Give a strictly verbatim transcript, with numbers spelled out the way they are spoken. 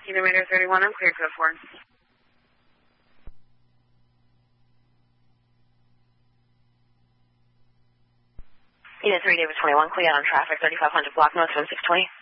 Unit Radar thirty-one, I'm clear code four. Unit three, David twenty-one, clear on traffic, thirty-five hundred block north, seven six twenty.